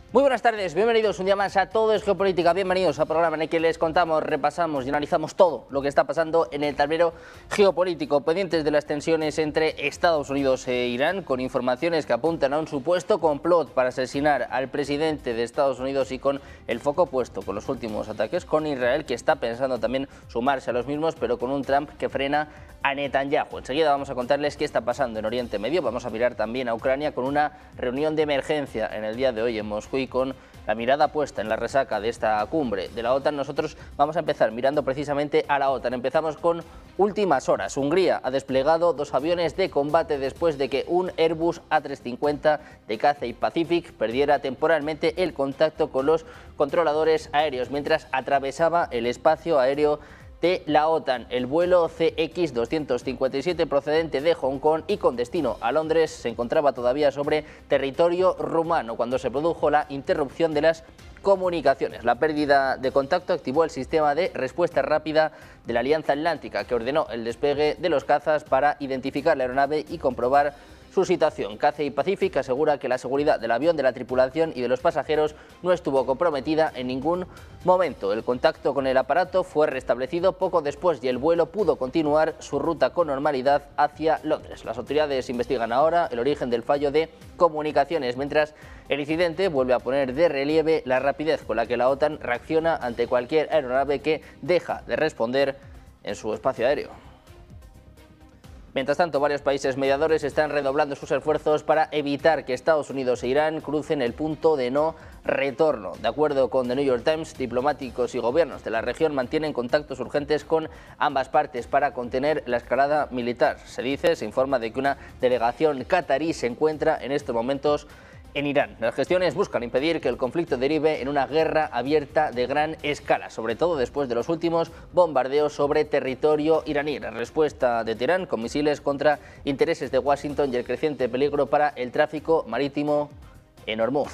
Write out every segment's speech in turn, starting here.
Muy buenas tardes, bienvenidos un día más a Todo es Geopolítica, bienvenidos al programa en el que les contamos, repasamos y analizamos todo lo que está pasando en el tablero geopolítico, pendientes de las tensiones entre Estados Unidos e Irán, con informaciones que apuntan a un supuesto complot para asesinar al presidente de Estados Unidos y con el foco puesto con los últimos ataques con Israel, que está pensando también sumarse a los mismos, pero con un Trump que frena a Netanyahu. Enseguida vamos a contarles qué está pasando en Oriente Medio, vamos a mirar también a Ucrania con una reunión de emergencia en el día de hoy en Moscú y con la mirada puesta en la resaca de esta cumbre de la OTAN. Nosotros vamos a empezar mirando precisamente a la OTAN. Empezamos con últimas horas. Hungría ha desplegado 2 aviones de combate después de que un Airbus A350 de Cathay Pacific perdiera temporalmente el contacto con los controladores aéreos mientras atravesaba el espacio aéreo de la OTAN. El vuelo CX-257 procedente de Hong Kong y con destino a Londres se encontraba todavía sobre territorio rumano cuando se produjo la interrupción de las comunicaciones. La pérdida de contacto activó el sistema de respuesta rápida de la Alianza Atlántica, que ordenó el despegue de los cazas para identificar la aeronave y comprobar su situación. Cathay Pacific asegura que la seguridad del avión, de la tripulación y de los pasajeros no estuvo comprometida en ningún momento. El contacto con el aparato fue restablecido poco después y el vuelo pudo continuar su ruta con normalidad hacia Londres. Las autoridades investigan ahora el origen del fallo de comunicaciones, mientras el incidente vuelve a poner de relieve la rapidez con la que la OTAN reacciona ante cualquier aeronave que deja de responder en su espacio aéreo. Mientras tanto, varios países mediadores están redoblando sus esfuerzos para evitar que Estados Unidos e Irán crucen el punto de no retorno. De acuerdo con The New York Times, diplomáticos y gobiernos de la región mantienen contactos urgentes con ambas partes para contener la escalada militar. Se informa de que una delegación catarí se encuentra en estos momentos en Irán. Las gestiones buscan impedir que el conflicto derive en una guerra abierta de gran escala, sobre todo después de los últimos bombardeos sobre territorio iraní. La respuesta de Teherán con misiles contra intereses de Washington y el creciente peligro para el tráfico marítimo en Hormuz.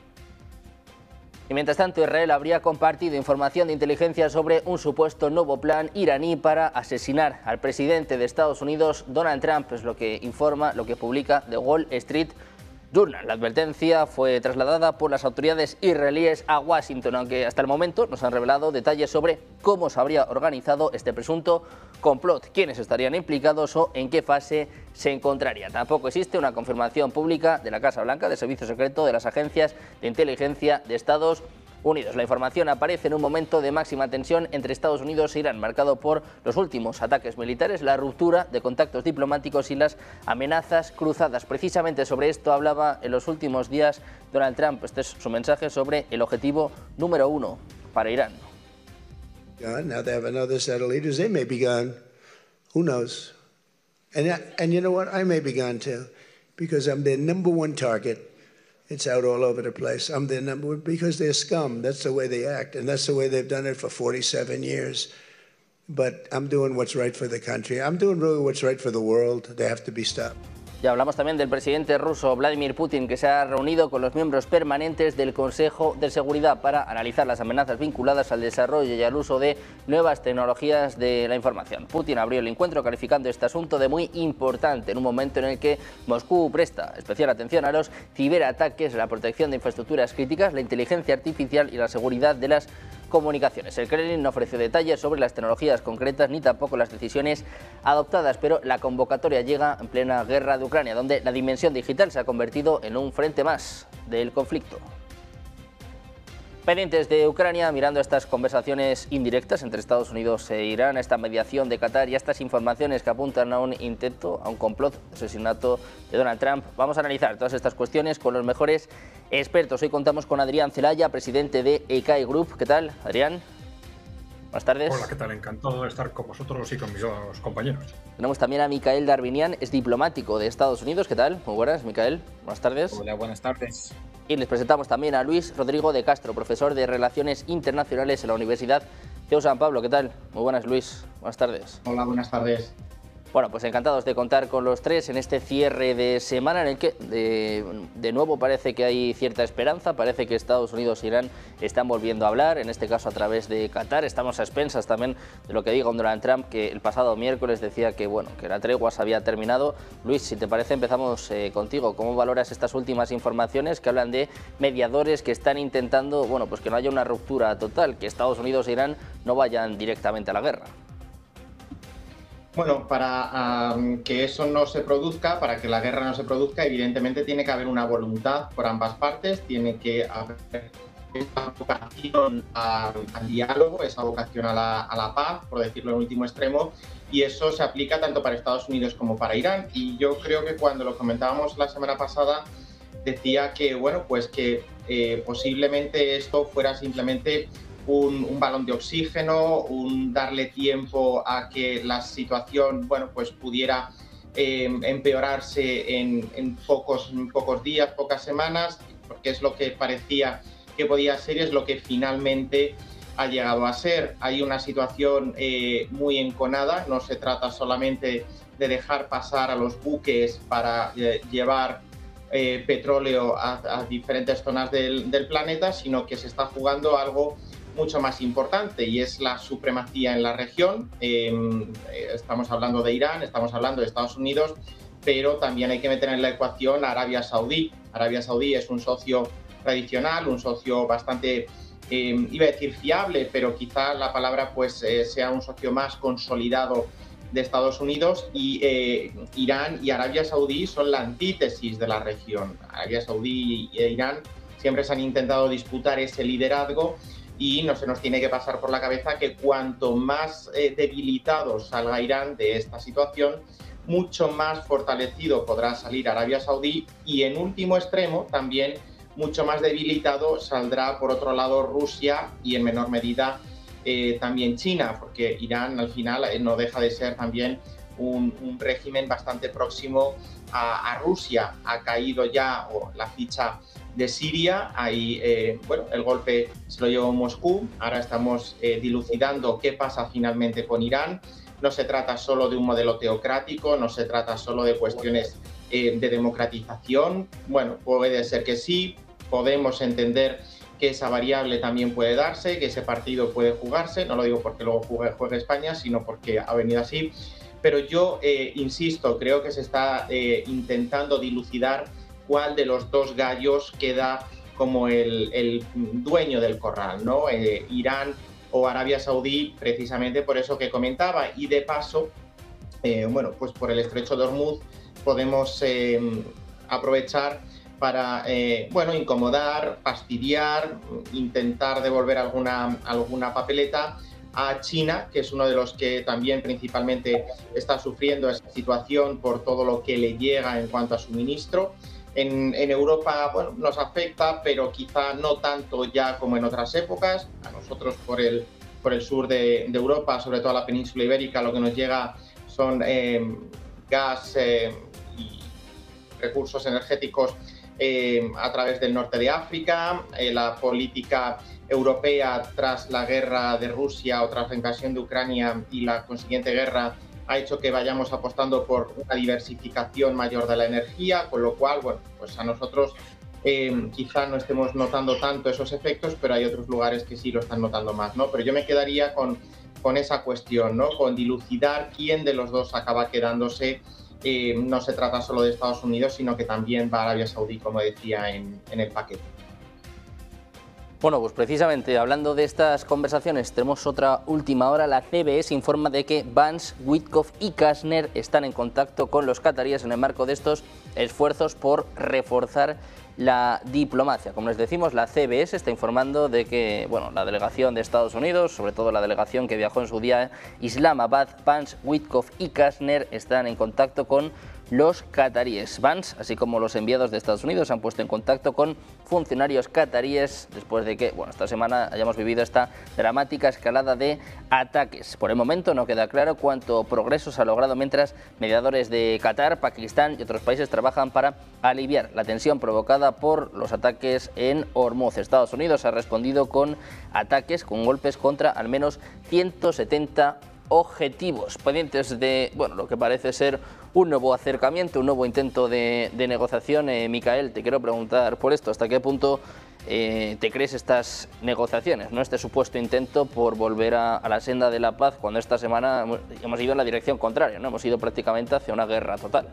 Y mientras tanto, Israel habría compartido información de inteligencia sobre un supuesto nuevo plan iraní para asesinar al presidente de Estados Unidos, Donald Trump. Es lo que informa, lo que publica The Wall Street Journal. La advertencia fue trasladada por las autoridades israelíes a Washington, aunque hasta el momento no se han revelado detalles sobre cómo se habría organizado este presunto complot, quiénes estarían implicados o en qué fase se encontraría. Tampoco existe una confirmación pública de la Casa Blanca, del Servicio Secreto, de las agencias de inteligencia de Estados Unidos. La información aparece en un momento de máxima tensión entre Estados Unidos e Irán, marcado por los últimos ataques militares, la ruptura de contactos diplomáticos y las amenazas cruzadas. Precisamente sobre esto hablaba en los últimos días Donald Trump. Este es su mensaje sobre el objetivo número 1 para Irán. Now they have another set of leaders. They may be gone. Who knows? And you know what? I may be gone too, because I'm their number one target. It's out all over the place. I'm their number one because they're scum. That's the way they act, and that's the way they've done it for 47 years. But I'm doing what's right for the country. I'm doing really what's right for the world. They have to be stopped. Ya hablamos también del presidente ruso Vladimir Putin, que se ha reunido con los miembros permanentes del Consejo de Seguridad para analizar las amenazas vinculadas al desarrollo y al uso de nuevas tecnologías de la información. Putin abrió el encuentro calificando este asunto de muy importante en un momento en el que Moscú presta especial atención a los ciberataques, la protección de infraestructuras críticas, la inteligencia artificial y la seguridad de las comunicaciones. El Kremlin no ofreció detalles sobre las tecnologías concretas ni tampoco las decisiones adoptadas, pero la convocatoria llega en plena guerra de Ucrania, donde la dimensión digital se ha convertido en un frente más del conflicto. Pendientes de Ucrania, mirando estas conversaciones indirectas entre Estados Unidos e Irán, esta mediación de Qatar y estas informaciones que apuntan a un intento, a un complot de asesinato de Donald Trump, vamos a analizar todas estas cuestiones con los mejores expertos. Hoy contamos con Adrián Celaya, presidente de ECAI Group. ¿Qué tal, Adrián? Buenas tardes. Hola, ¿qué tal? Encantado de estar con vosotros y con mis compañeros. Tenemos también a Michael Darvinian, es diplomático de Estados Unidos. ¿Qué tal? Muy buenas, Michael. Buenas tardes. Hola, buenas tardes. Y les presentamos también a Luis Rodrigo de Castro, profesor de Relaciones Internacionales en la Universidad CEU San Pablo. ¿Qué tal? Muy buenas, Luis. Buenas tardes. Hola, buenas tardes. Bueno, pues encantados de contar con los tres en este cierre de semana en el que de nuevo parece que hay cierta esperanza, parece que Estados Unidos e Irán están volviendo a hablar, en este caso a través de Qatar. Estamos a expensas también de lo que diga Donald Trump, que el pasado miércoles decía que, bueno, que la tregua se había terminado. Luis, si te parece, empezamos contigo. ¿Cómo valoras estas últimas informaciones que hablan de mediadores que están intentando, bueno, pues que no haya una ruptura total, que Estados Unidos e Irán no vayan directamente a la guerra? Bueno, para que eso no se produzca, para que la guerra no se produzca, evidentemente tiene que haber una voluntad por ambas partes, tiene que haber esa vocación al diálogo, esa vocación a la paz, por decirlo en último extremo, y eso se aplica tanto para Estados Unidos como para Irán. Y yo creo que cuando lo comentábamos la semana pasada, decía que, bueno, pues que posiblemente esto fuera simplemente un balón de oxígeno, un darle tiempo a que la situación, bueno, pues pudiera empeorarse en pocos días, pocas semanas, porque es lo que parecía que podía ser y es lo que finalmente ha llegado a ser. Hay una situación muy enconada, no se trata solamente de dejar pasar a los buques para llevar petróleo a diferentes zonas del planeta, sino que se está jugando algo mucho más importante, y es la supremacía en la región. Estamos hablando de Irán, estamos hablando de Estados Unidos, pero también hay que meter en la ecuación a Arabia Saudí. Arabia Saudí es un socio tradicional, un socio bastante, iba a decir fiable, pero quizá la palabra pues sea un socio más consolidado de Estados Unidos, y Irán y Arabia Saudí son la antítesis de la región. Arabia Saudí e Irán siempre se han intentado disputar ese liderazgo, y no se nos tiene que pasar por la cabeza que cuanto más debilitado salga Irán de esta situación, mucho más fortalecido podrá salir Arabia Saudí, y en último extremo también mucho más debilitado saldrá por otro lado Rusia y en menor medida también China, porque Irán al final no deja de ser también un régimen bastante próximo a Rusia. Ha caído ya la ficha de Siria, ahí bueno, el golpe se lo llevó Moscú, ahora estamos dilucidando qué pasa finalmente con Irán. No se trata solo de un modelo teocrático, no se trata solo de cuestiones de democratización. Bueno, puede ser que sí, podemos entender que esa variable también puede darse, que ese partido puede jugarse, no lo digo porque luego juegue España, sino porque ha venido así. Pero yo insisto, creo que se está intentando dilucidar cuál de los dos gallos queda como el dueño del corral, ¿no? Irán o Arabia Saudí, precisamente por eso que comentaba. Y de paso, bueno, pues por el estrecho de Hormuz podemos aprovechar para, bueno, incomodar, fastidiar, intentar devolver alguna papeleta a China, que es uno de los que también principalmente está sufriendo esta situación por todo lo que le llega en cuanto a suministro. En Europa, bueno, nos afecta, pero quizá no tanto ya como en otras épocas. A nosotros por el sur de Europa, sobre todo a la península ibérica, lo que nos llega son gas y recursos energéticos a través del norte de África. La política europea tras la guerra de Rusia o tras la invasión de Ucrania y la consiguiente guerra ha hecho que vayamos apostando por una diversificación mayor de la energía, con lo cual, bueno, pues a nosotros quizá no estemos notando tanto esos efectos, pero hay otros lugares que sí lo están notando más, ¿no? Pero yo me quedaría con esa cuestión, ¿no? Con dilucidar quién de los dos acaba quedándose. No se trata solo de Estados Unidos, sino que también va Arabia Saudí, como decía, en el paquete. Bueno, pues precisamente hablando de estas conversaciones, tenemos otra última hora. La CBS informa de que Vance, Witkoff y Kashner están en contacto con los cataríes en el marco de estos esfuerzos por reforzar la diplomacia. Como les decimos, la CBS está informando de que, bueno, la delegación de Estados Unidos, sobre todo la delegación que viajó en su día a Islamabad, Vance, Witkoff y Kashner están en contacto con los cataríes. Vance, así como los enviados de Estados Unidos, se han puesto en contacto con funcionarios cataríes después de que, bueno, esta semana hayamos vivido esta dramática escalada de ataques. Por el momento no queda claro cuánto progreso se ha logrado mientras mediadores de Qatar, Pakistán y otros países trabajan para aliviar la tensión provocada por los ataques en Hormuz. Estados Unidos ha respondido con ataques, con golpes contra al menos 170 objetivos, pendientes de lo que parece ser un nuevo acercamiento, un nuevo intento de negociación. Michael, te quiero preguntar por esto, ¿hasta qué punto te crees estas negociaciones, ¿no? Este supuesto intento por volver a la senda de la paz, cuando esta semana hemos ido en la dirección contraria, ¿no? Hemos ido prácticamente hacia una guerra total?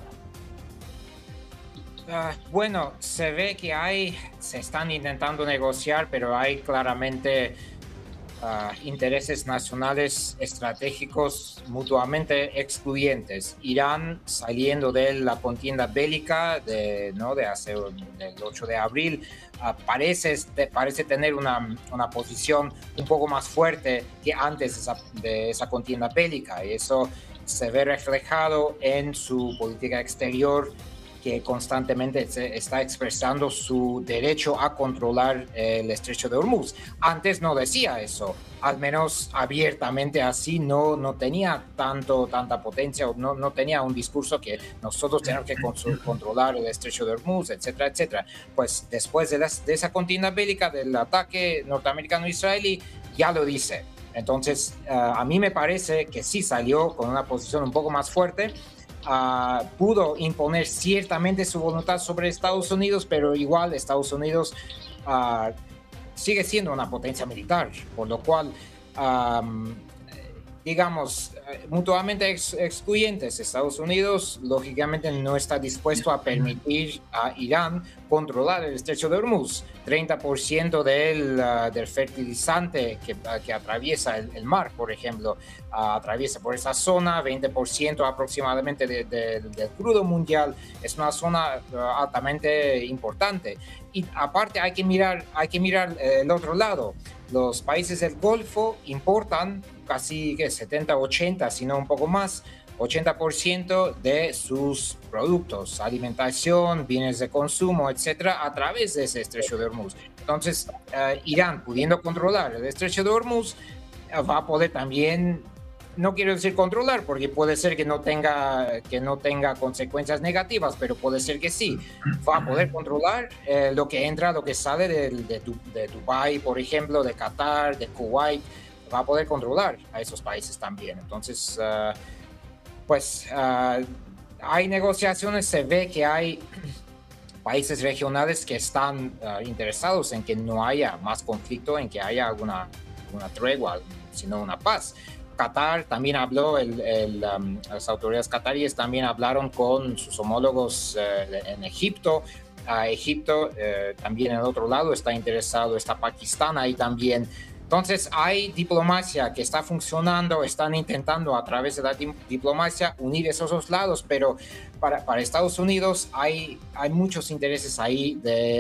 Bueno, se ve que se están intentando negociar, pero hay claramente intereses nacionales estratégicos mutuamente excluyentes. Irán, saliendo de la contienda bélica del 8 de abril, parece tener una posición un poco más fuerte que antes de esa contienda bélica, y eso se ve reflejado en su política exterior, que constantemente está expresando su derecho a controlar el estrecho de Hormuz. Antes no decía eso, al menos abiertamente así, no tenía tanta potencia, no tenía un discurso que nosotros tenemos que controlar el estrecho de Hormuz, etcétera, etcétera. Pues después de esa contienda bélica, del ataque norteamericano-israelí, ya lo dice. Entonces, a mí me parece que sí salió con una posición un poco más fuerte. Pudo imponer ciertamente su voluntad sobre Estados Unidos, pero igual Estados Unidos sigue siendo una potencia militar, por lo cual, digamos, mutuamente excluyentes. Estados Unidos, lógicamente, no está dispuesto a permitir a Irán controlar el estrecho de Hormuz. 30% del fertilizante que atraviesa el mar, por ejemplo, atraviesa por esa zona. 20% aproximadamente del crudo mundial. Es una zona altamente importante. Y aparte hay que mirar el otro lado. Los países del Golfo importan casi 70, 80, si no un poco más, 80% de sus productos, alimentación, bienes de consumo, etcétera, a través de ese estrecho de Hormuz. Entonces, Irán, pudiendo controlar el estrecho de Hormuz, va a poder también, no quiero decir controlar, porque puede ser que no tenga consecuencias negativas, pero puede ser que sí. Va a poder controlar lo que entra, lo que sale de Dubái, por ejemplo, de Qatar, de Kuwait. Va a poder controlar a esos países también. Entonces, hay negociaciones. Se ve que hay países regionales que están interesados en que no haya más conflicto, en que haya alguna tregua, sino una paz. Qatar también habló, las autoridades cataríes también hablaron con sus homólogos en Egipto. Egipto también en el otro lado está interesado, está Pakistán ahí también. Entonces hay diplomacia que está funcionando, están intentando a través de la diplomacia unir esos dos lados, pero para Estados Unidos hay muchos intereses ahí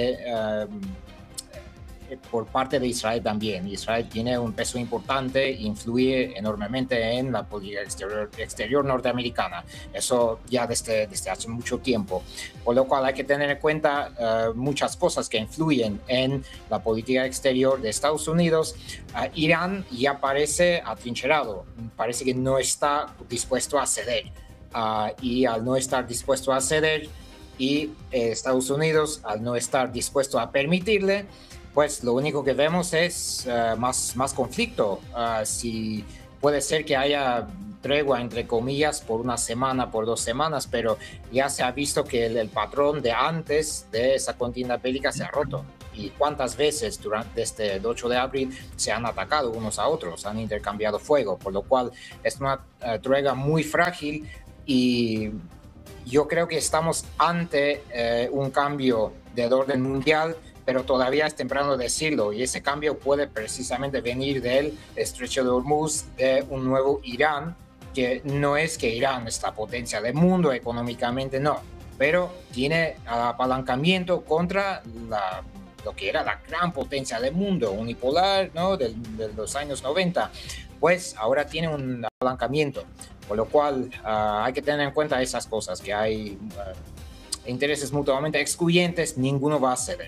por parte de Israel también. Israel tiene un peso importante, influye enormemente en la política exterior norteamericana. Eso ya desde hace mucho tiempo. Por lo cual hay que tener en cuenta muchas cosas que influyen en la política exterior de Estados Unidos. Irán ya parece atrincherado, parece que no está dispuesto a ceder. Y al no estar dispuesto a ceder, y Estados Unidos al no estar dispuesto a permitirle, pues lo único que vemos es más conflicto. Si puede ser que haya tregua, entre comillas, por una semana, por 2 semanas, pero ya se ha visto que el patrón de antes de esa contienda bélica se ha roto. Y cuántas veces desde el 8 de abril se han atacado unos a otros, han intercambiado fuego, por lo cual es una tregua muy frágil, y yo creo que estamos ante un cambio del orden mundial, pero todavía es temprano decirlo, y ese cambio puede precisamente venir del estrecho de Hormuz, de un nuevo Irán, que no es que Irán es la potencia del mundo económicamente, no, pero tiene apalancamiento contra lo que era la gran potencia del mundo, unipolar, ¿no? de los años 90, pues ahora tiene un apalancamiento, por lo cual hay que tener en cuenta esas cosas, que hay intereses mutuamente excluyentes, ninguno va a ceder.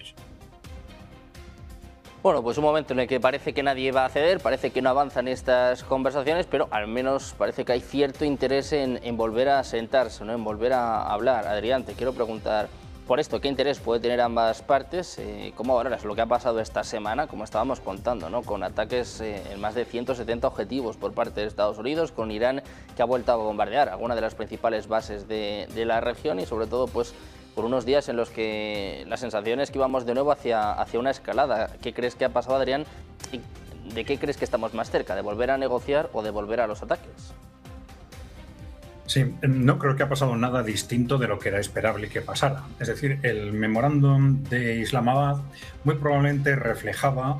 Bueno, pues un momento en el que parece que nadie va a ceder, parece que no avanzan estas conversaciones, pero al menos parece que hay cierto interés en volver a sentarse, ¿no? En volver a hablar. Adrián, te quiero preguntar por esto, ¿qué interés puede tener ambas partes? ¿Cómo valoras lo que ha pasado esta semana, como estábamos contando, ¿no? Con ataques en más de 170 objetivos por parte de Estados Unidos, con Irán que ha vuelto a bombardear algunas de las principales bases de la región y sobre todo pues por unos días en los que la sensación es que íbamos de nuevo hacia una escalada? ¿Qué crees que ha pasado, Adrián? ¿Y de qué crees que estamos más cerca? ¿De volver a negociar o de volver a los ataques? Sí, no creo que ha pasado nada distinto de lo que era esperable que pasara. Es decir, el memorándum de Islamabad muy probablemente reflejaba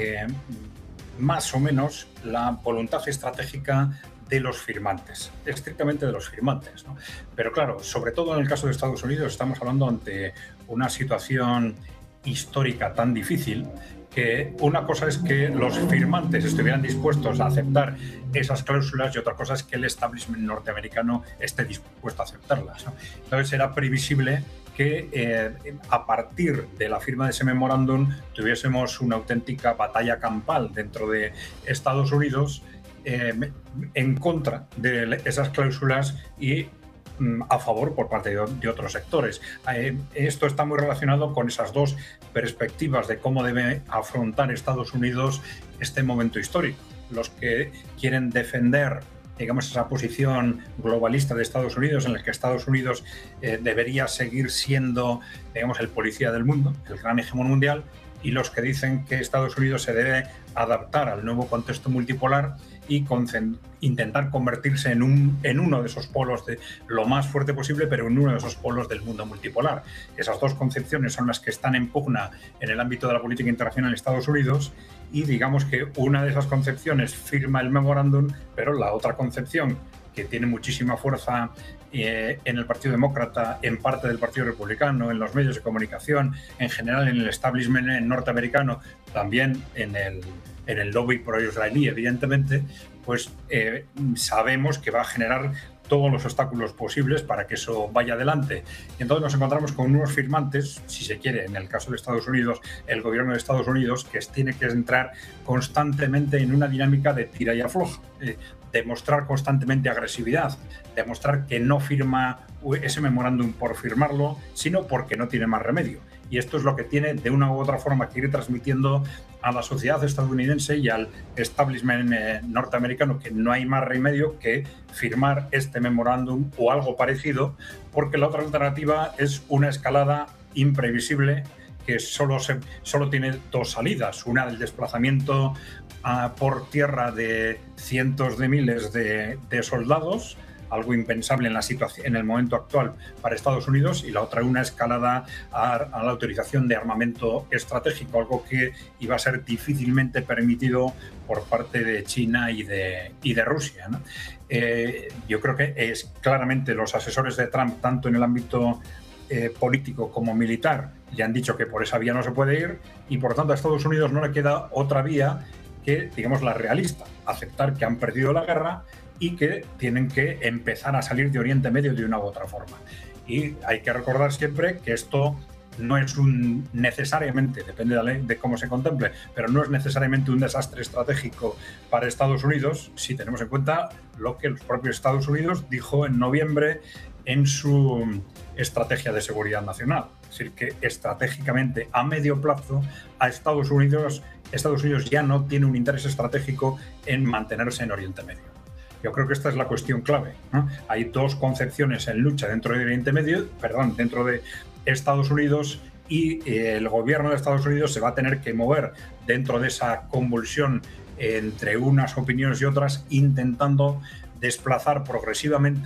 más o menos la voluntad estratégica de los firmantes, estrictamente de los firmantes, ¿no? Pero claro, sobre todo en el caso de Estados Unidos estamos hablando ante una situación histórica tan difícil que una cosa es que los firmantes estuvieran dispuestos a aceptar esas cláusulas y otra cosa es que el establishment norteamericano esté dispuesto a aceptarlas, ¿no? Entonces era previsible que a partir de la firma de ese memorándum tuviésemos una auténtica batalla campal dentro de Estados Unidos en contra de esas cláusulas y a favor por parte de otros sectores. Esto está muy relacionado con esas dos perspectivas de cómo debe afrontar Estados Unidos este momento histórico. Los que quieren defender, digamos, esa posición globalista de Estados Unidos en la que Estados Unidos debería seguir siendo, digamos, el policía del mundo, el gran hegemón mundial, y los que dicen que Estados Unidos se debe adaptar al nuevo contexto multipolar y intentar convertirse en uno de esos polos de lo más fuerte posible, pero en uno de esos polos del mundo multipolar. Esas dos concepciones son las que están en pugna en el ámbito de la política internacional en Estados Unidos y digamos que una de esas concepciones firma el memorándum, pero la otra concepción, que tiene muchísima fuerza en el Partido Demócrata, en parte del Partido Republicano, en los medios de comunicación, en general en el establishment norteamericano, también en el lobby pro-israelí, evidentemente, pues sabemos que va a generar todos los obstáculos posibles para que eso vaya adelante. Y entonces nos encontramos con unos firmantes, si se quiere, en el caso de Estados Unidos, el gobierno de Estados Unidos, que tiene que entrar constantemente en una dinámica de tira y afloja, demostrar constantemente agresividad, demostrar que no firma ese memorándum por firmarlo, sino porque no tiene más remedio. Y esto es lo que tiene de una u otra forma que ir transmitiendo a la sociedad estadounidense y al establishment norteamericano que no hay más remedio que firmar este memorándum o algo parecido, porque la otra alternativa es una escalada imprevisible que solo tiene dos salidas. Una, el desplazamiento por tierra de cientos de miles de soldados, algo impensable en el momento actual para Estados Unidos, y la otra una escalada a la autorización de armamento estratégico, algo que iba a ser difícilmente permitido por parte de China y de Rusia, ¿no? Yo creo que es claramente los asesores de Trump, tanto en el ámbito político como militar, le han dicho que por esa vía no se puede ir, y por tanto a Estados Unidos no le queda otra vía que, digamos, la realista, aceptar que han perdido la guerra y que tienen que empezar a salir de Oriente Medio de una u otra forma. Y hay que recordar siempre que esto no es necesariamente, depende de cómo se contemple, pero no es necesariamente un desastre estratégico para Estados Unidos si tenemos en cuenta lo que los propios Estados Unidos dijo en noviembre en su estrategia de seguridad nacional. Es decir, que estratégicamente a medio plazo Estados Unidos ya no tiene un interés estratégico en mantenerse en Oriente Medio. Yo creo que esta es la cuestión clave, ¿no? Hay dos concepciones en lucha dentro de Oriente Medio, dentro de Estados Unidos, y el gobierno de Estados Unidos se va a tener que mover dentro de esa convulsión entre unas opiniones y otras, intentando desplazar progresivamente